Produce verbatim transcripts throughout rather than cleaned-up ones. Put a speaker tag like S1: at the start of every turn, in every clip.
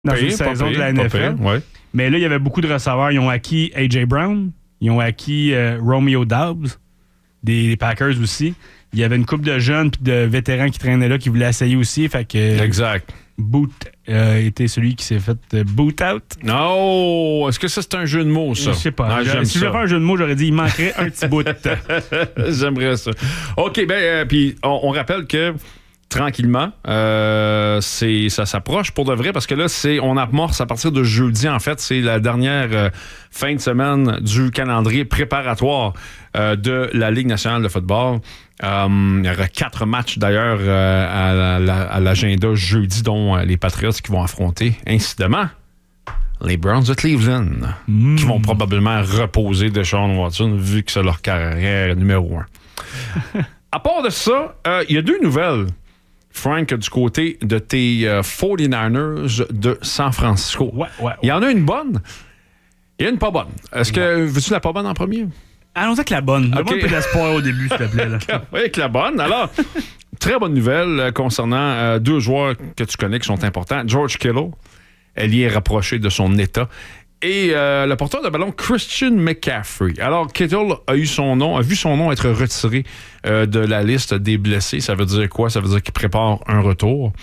S1: dans
S2: pire,
S1: une saison
S2: pire,
S1: de la N F L.
S2: Pire, ouais.
S1: Mais là, il y avait beaucoup de receveurs. Ils ont acquis A J Brown. Ils ont acquis euh, Romeo Doubs, des, des Packers aussi. Il y avait une couple de jeunes puis de vétérans qui traînaient là qui voulaient essayer aussi. Fait que,
S2: exact.
S1: Boot euh, était celui qui s'est fait euh, boot out.
S2: Non! Est-ce que ça, c'est un jeu de mots, ça?
S1: Je sais pas.
S2: Ah, j'aime
S1: si je
S2: ça.
S1: voulais faire un jeu de mots, j'aurais dit il manquerait un petit bout.
S2: J'aimerais ça. OK, ben, euh, puis on, on rappelle que tranquillement, euh, c'est, ça s'approche pour de vrai parce que là, c'est, on amorce à partir de jeudi, en fait, c'est la dernière euh, fin de semaine du calendrier préparatoire euh, de la Ligue nationale de football. Euh, il y aura quatre matchs d'ailleurs euh, à, la, à l'agenda jeudi, dont euh, les Patriots qui vont affronter, incidemment, les Browns de Cleveland, mmh. qui vont probablement reposer Deshaun Watson vu que c'est leur carrière numéro un. À part de ça, il euh, y a deux nouvelles, Frank, du côté de tes euh, forty-niners de San Francisco.
S1: Ouais, ouais, ouais.
S2: Il y en a une bonne et une pas bonne. Est-ce que veux-tu la pas bonne en premier?
S1: Allons avec la bonne.
S2: Okay.
S1: Donne-moi un peu d'espoir au début, s'il te plaît. Là.
S2: Oui, avec la bonne. Alors, très bonne nouvelle euh, concernant euh, deux joueurs que tu connais qui sont importants. George Kittle, elle y est rapproché de son état. Et euh, le porteur de ballon Christian McCaffrey. Alors, Kittle a eu son nom, a vu son nom être retiré euh, de la liste des blessés. Ça veut dire quoi? Ça veut dire qu'il prépare un retour.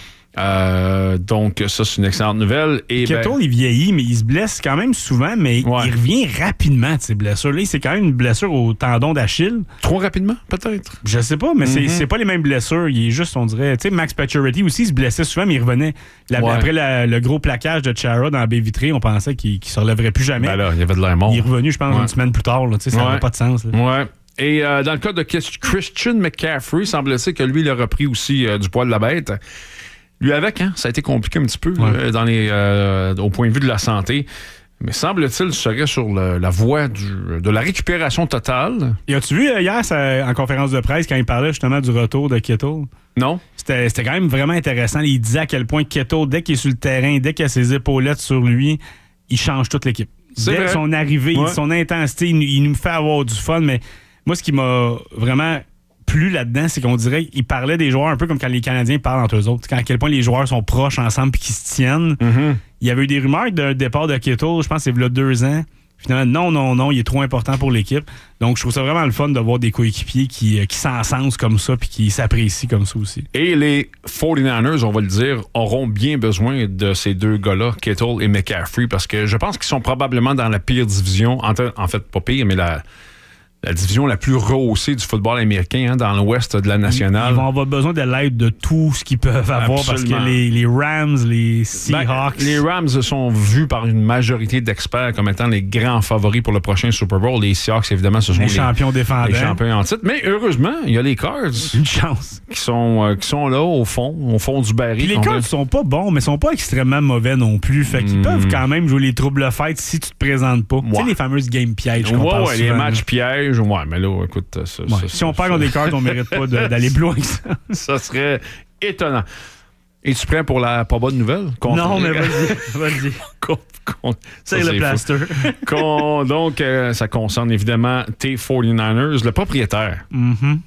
S2: Euh, donc, ça, c'est une excellente nouvelle. Et
S1: Kittle,
S2: ben,
S1: il vieillit, mais il se blesse quand même souvent, mais
S2: ouais.
S1: il revient rapidement de ses blessures. Là, c'est quand même une blessure au tendon d'Achille.
S2: Trop rapidement, peut-être?
S1: Je sais pas, mais
S2: mm-hmm.
S1: c'est, c'est pas les mêmes blessures. Il est juste, on dirait... Tu sais, Max Pacioretty aussi, il se blessait souvent, mais il revenait. La,
S2: ouais.
S1: Après la, le gros plaquage de Chara dans la baie vitrée, on pensait qu'il, qu'il se relèverait plus jamais.
S2: Ben là, il y avait de l'air mort.
S1: Il est revenu, je pense,
S2: ouais.
S1: une semaine plus tard. Là, ça n'avait
S2: ouais.
S1: pas de sens. Là.
S2: Ouais. Et euh, dans le cas de Christian McCaffrey, semble-t-il que lui, il a repris aussi euh, du poil de la bête. Lui avec, hein, ça a été compliqué un petit peu ouais. euh, dans les, euh, au point de vue de la santé. Mais semble-t-il serait sur le, la voie du, de la récupération totale.
S1: Et as-tu vu euh, hier ça, en conférence de presse quand il parlait justement du retour de Kittle?
S2: Non.
S1: C'était, c'était quand même vraiment intéressant. Il disait à quel point Kittle, dès qu'il est sur le terrain, dès qu'il a ses épaulettes sur lui, il change toute l'équipe.
S2: C'est
S1: dès
S2: vrai.
S1: son arrivée,
S2: ouais.
S1: son intensité, il, il nous fait avoir du fun. Mais moi, ce qui m'a vraiment plu là-dedans, c'est qu'on dirait qu'il parlait des joueurs un peu comme quand les Canadiens parlent entre eux autres. Quand, à quel point les joueurs sont proches ensemble et qu'ils se tiennent.
S2: Mm-hmm.
S1: Il y avait eu des rumeurs d'un départ de Kittle, je pense que c'est il y a deux ans. Finalement, non, non, non, il est trop important pour l'équipe. Donc, je trouve ça vraiment le fun de voir des coéquipiers qui, qui s'encensent comme ça puis qui s'apprécient comme ça aussi.
S2: Et les forty-niners, on va le dire, auront bien besoin de ces deux gars-là, Kittle et McCaffrey, parce que je pense qu'ils sont probablement dans la pire division. En, te, en fait, pas pire, mais la... la division la plus rehaussée du football américain, hein, dans l'ouest de la nationale.
S1: Ils vont avoir besoin de l'aide de tout ce qu'ils peuvent avoir. Absolument. Parce que les, les Rams, les Seahawks...
S2: Ben, les Rams sont vus par une majorité d'experts comme étant les grands favoris pour le prochain Super Bowl. Les Seahawks, évidemment, ce sont
S1: les,
S2: les
S1: champions défendants.
S2: Les champions en titre. Mais heureusement, il y a les Cards.
S1: Une chance.
S2: Qui sont, euh, qui sont là, au fond, au fond du baril.
S1: Puis les Cards sont pas bons, mais sont pas extrêmement mauvais non plus. Fait qu'ils mm. peuvent quand même jouer les troubles fêtes si tu te présentes pas. Ouais. Tu sais, les fameuses games pièges.
S2: Ouais, ouais, les matchs pièges. Ouais, mais là, écoute, ça,
S1: ouais.
S2: ça,
S1: si
S2: ça,
S1: on perd dans des cartes, on mérite pas de, d'aller plus loin que ça.
S2: Ça serait étonnant. Es-tu prêt pour la pas bonne nouvelle?
S1: Contre... Non, mais vas-y. vas-y.
S2: Contre, contre...
S1: C'est le plaster.
S2: Con... Donc, euh, ça concerne évidemment tes forty-niners. Le propriétaire,
S1: mm-hmm.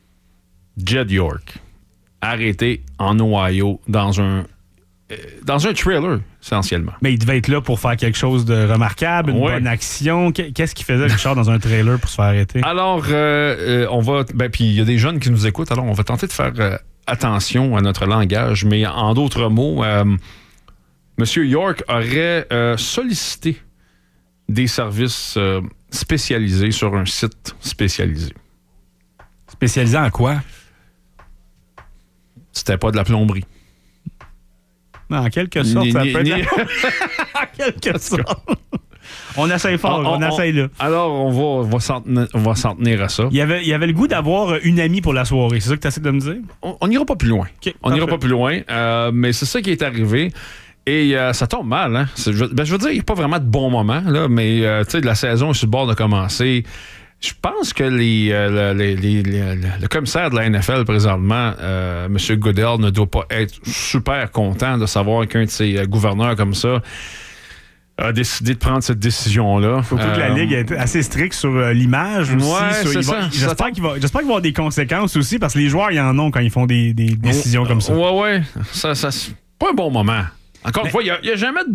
S2: Jed York, arrêté en Ohio dans un euh, dans un trailer, essentiellement.
S1: Mais il devait être là pour faire quelque chose de remarquable, une
S2: ouais.
S1: bonne action. Qu'est-ce qu'il faisait, Richard, dans un trailer pour se faire arrêter?
S2: Alors, euh, euh, on va... Ben, puis il y a des jeunes qui nous écoutent, alors on va tenter de faire euh, attention à notre langage, mais en d'autres mots, euh, M. York aurait euh, sollicité des services euh, spécialisés sur un site spécialisé.
S1: Spécialisé en quoi?
S2: C'était pas de la plomberie.
S1: En quelque sorte,
S2: ni,
S1: ça
S2: ni,
S1: peut
S2: ni...
S1: être... en quelque sorte. On essaye fort, on, on, on essaye là.
S2: Alors, on va, on, va s'en tenir, on va s'en tenir à ça.
S1: Il y avait, il y avait le goût d'avoir une amie pour la soirée. C'est ça que tu essaies de me dire?
S2: On n'ira pas plus loin.
S1: Okay,
S2: on n'ira pas plus loin, euh, mais c'est ça qui est arrivé. Et euh, ça tombe mal. Hein? C'est, je, ben, je veux dire, il n'y a pas vraiment de bons moments, là, mais euh, la saison est sur le bord de commencer. Je pense que les, euh, les, les, les, le commissaire de la N F L présentement, euh, M. Goodell, ne doit pas être super content de savoir qu'un de ses euh, gouverneurs comme ça a décidé de prendre cette décision-là.
S1: Surtout euh, que la Ligue est assez stricte sur euh, l'image aussi.
S2: Ouais,
S1: sur,
S2: c'est
S1: il va,
S2: ça.
S1: J'espère,
S2: ça
S1: qu'il va, j'espère qu'il va y avoir des conséquences aussi, parce que les joueurs, ils en ont quand ils font des, des décisions
S2: oh,
S1: comme ça.
S2: Ouais, ouais. Ça, ça, c'est pas un bon moment. Encore une fois, il n'y a, a jamais de